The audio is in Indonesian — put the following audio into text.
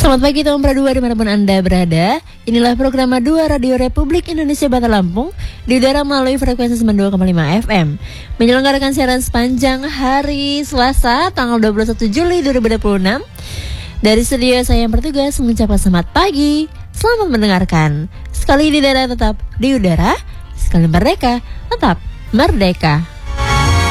Selamat pagi tahun Pradua dimanapun Anda berada. Inilah program Madua Radio Republik Indonesia Batam Lampung di udara melalui frekuensi 92,5 FM. Menyelenggarakan siaran sepanjang hari Selasa tanggal 21 Juli 2026. Dari studio saya yang bertugas mengucapkan selamat pagi. Selamat mendengarkan. Sekali di daerah tetap di udara, sekali merdeka tetap merdeka.